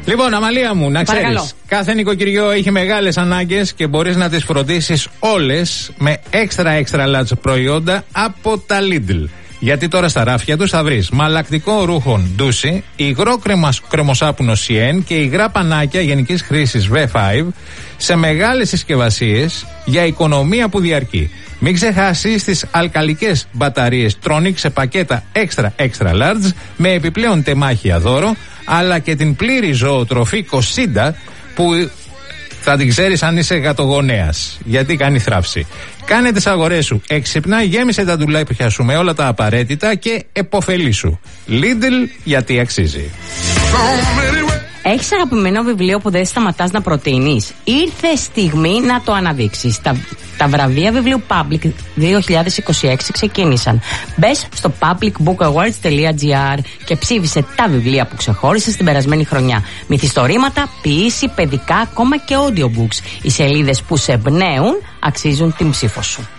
Λοιπόν, Αμαλία μου, να ξέρεις, κάθε νοικοκυριό έχει μεγάλες ανάγκες και μπορείς να τις φροντίσεις όλες με extra large προϊόντα από τα Lidl. Γιατί τώρα στα ράφια τους θα βρεις μαλακτικό ρούχων Ντούσι, υγρό κρεμοσάπουνο Σιέν και υγρά πανάκια γενικής χρήσης V5 σε μεγάλες συσκευασίες για οικονομία που διαρκεί. Μην ξεχάσεις τις αλκαλικές μπαταρίες Tronic σε πακέτα extra large με επιπλέον τεμάχια δώρο, αλλά και την πλήρη ζωοτροφή Κοσίντα που θα την ξέρεις αν είσαι γατογονέας, γιατί κάνει θράψη. Κάνε τις αγορές σου έξυπνα, γέμισε τα ντουλάπια σου με όλα τα απαραίτητα και επωφελήσου. Lidl, γιατί αξίζει. Έχεις αγαπημένο βιβλίο που δεν σταματάς να προτείνεις? Ήρθε στιγμή να το αναδείξεις. Τα βραβεία βιβλίου Public 2026 ξεκίνησαν. Μπες στο publicbookawards.gr και ψήφισε τα βιβλία που ξεχώρισες την περασμένη χρονιά. Μυθιστορήματα, ποίηση, παιδικά, ακόμα και audiobooks. Οι σελίδες που σε εμπνέουν αξίζουν την ψήφο σου.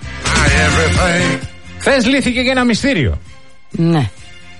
Χθες λύθηκε και ένα μυστήριο. Ναι.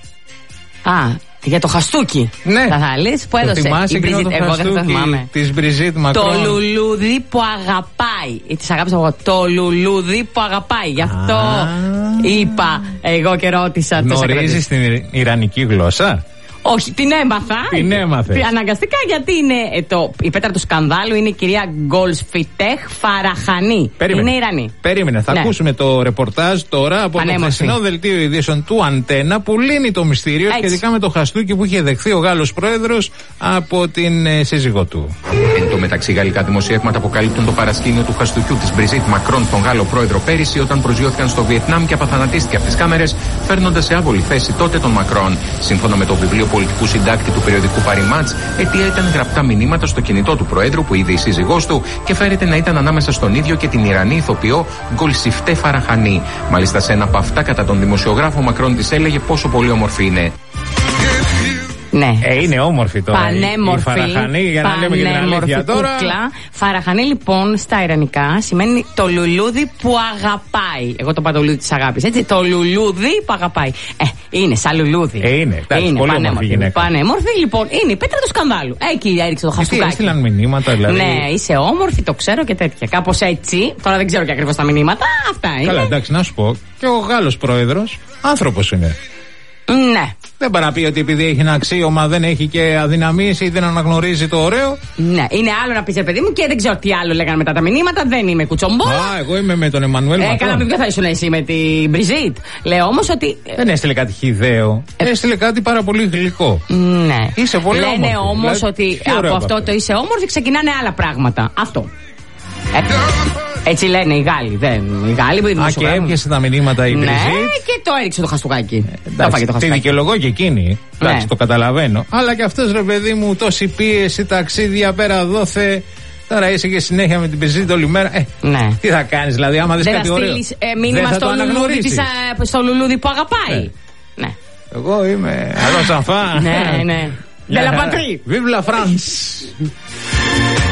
Για το χαστούκι. Ναι. Θα λες που έδωσε η Μπριζίτ. Εγώ δεν το θυμάμαι. Της Μπριζίτ Μακρόν. Το λουλούδι που αγαπάει. Της αγάπης από το λουλούδι που αγαπάει. Γι' αυτό είπα εγώ και ρώτησα. Γνωρίζεις την ιρανική γλώσσα? Όχι, την έμαθα. Την έμαθες. Αναγκαστικά, γιατί είναι η πέτρα του σκανδάλου είναι η κυρία Γκολσφιτέχ Φαραχανή. Είναι Ιρανή. Περίμενε. Θα ακούσουμε το ρεπορτάζ τώρα από το χθεσινό δελτίο ειδήσεων του Αντένα που λύνει το μυστήριο σχετικά με το χαστούκι που είχε δεχθεί ο Γάλλος πρόεδρος από την σύζυγό του. Εν τω μεταξύ, γαλλικά δημοσιεύματα αποκαλύπτουν το παρασκήνιο του χαστούκιου της Μπριζίτ Μακρόν στον Γάλλο πρόεδρο πέρυσι, όταν προσγειώθηκαν στο Βιετνάμ και απαθανατίστηκε από τις κάμερες, φέρνοντας σε άβολη θέση τότε τον Μακρόν. Σύμφωνα με το βιβλίο πολιτικού συντάκτη του περιοδικού Παριμάτς, αιτία ήταν γραπτά μηνύματα στο κινητό του Προέδρου που είδε η σύζυγός του και φέρεται να ήταν ανάμεσα στον ίδιο και την Ιρανή ηθοποιό Γκολσιφτέ Φαραχανή. Μάλιστα, σε ένα από αυτά, κατά τον δημοσιογράφο, Μακρόν της έλεγε πόσο πολύ όμορφη είναι. Ναι. Είναι όμορφη τώρα. Πανέμορφη. Η Φαραχανή, για να λέμε και την αλήθεια τώρα. Κούκλα. Φαραχανή, λοιπόν, στα ιρανικά σημαίνει το λουλούδι που αγαπάει. Εγώ το είπα το λουλούδι της αγάπης, έτσι. Το λουλούδι που αγαπάει. Είναι σαν λουλούδι. Είναι. Πολύ όμορφη γυναίκα. Πανέμορφη, λοιπόν. Είναι η πέτρα του σκανδάλου. Εκεί έριξε το χαστούκάκι. Έστειλαν μηνύματα, δηλαδή. Ναι, είσαι όμορφη, το ξέρω και τέτοια. Κάπως έτσι. Τώρα δεν ξέρω και ακριβώς τα μηνύματα. Αυτά είναι. Καλά, εντάξει, να σου πω. Και ο Γάλλος πρόεδρος άνθρωπος είναι. Ναι. Δεν πάει να πει ότι επειδή έχει ένα αξίωμα δεν έχει και αδυναμίες ή δεν αναγνωρίζει το ωραίο. Ναι, είναι άλλο να πει, παιδί μου, και δεν ξέρω τι άλλο λέγανε μετά τα μηνύματα. Δεν είμαι κουτσομπόλα. Εγώ είμαι με τον Εμμανουέλ Μακρόν. Καλά, ποιο θα ήσουν εσύ με την Μπριζίτ. Λέω όμως ότι. Δεν έστειλε κάτι χυδαίο. Έστειλε κάτι πάρα πολύ γλυκό. Ναι. Είσαι πολύ όμορφη. Λένε όμως ότι από αυτό το είσαι όμορφη ξεκινάνε άλλα πράγματα. Αυτό. Έτσι λένε οι Γάλλοι. Οι Γάλλοι που είναι και έπιασε τα μηνύματα η Μπριζίτ. Ναι, και το έριξε το χαστούκάκι. Τη δικαιολογώ και εκείνη. Εντάξει, το καταλαβαίνω. Αλλά και αυτός, ρε παιδί μου, τόση πίεση, ταξίδια πέρα δόθε. Τώρα είσαι και συνέχεια με την Μπριζίτ όλη μέρα. Ναι. Τι θα κάνεις, δηλαδή, άμα δεις κάτι ωραίο? Δεν θα στείλεις μήνυμα στο λουλούδι που αγαπάει. Ναι. Εγώ είμαι. Alors, enfant. Ναι, ναι. De la patrie. Vive la France.